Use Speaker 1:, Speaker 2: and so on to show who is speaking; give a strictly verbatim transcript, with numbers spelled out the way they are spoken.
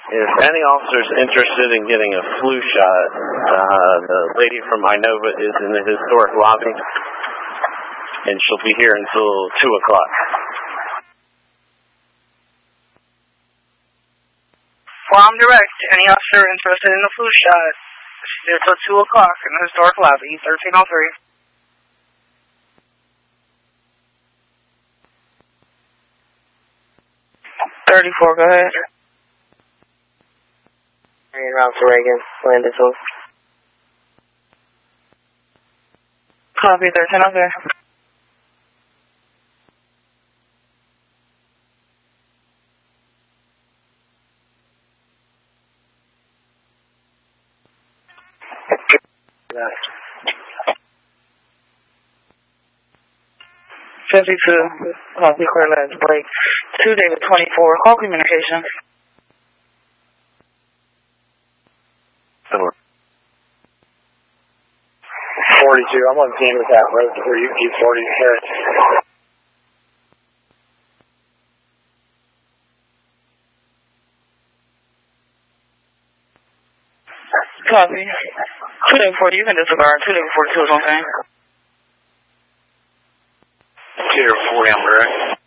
Speaker 1: If any officer's interested in getting a flu shot, uh, the lady from Inova is in the historic lobby, and she'll be here until two o'clock.
Speaker 2: Farm Direct, any officer interested in the flu shot, she's here till two o'clock in the historic lobby, thirteen oh three. thirty-four, go ahead.
Speaker 3: Route to Reagan, Landis Hill.
Speaker 2: Copy, thirteen oh three. fifty-two, copy, clear last break. two David twenty-four, call communication.
Speaker 4: forty-two, I'm on team with that road where you keep forty ahead.
Speaker 2: Copy. two David forty, you can disregard. two David forty-two is on thing.
Speaker 4: two forty, I'm direct.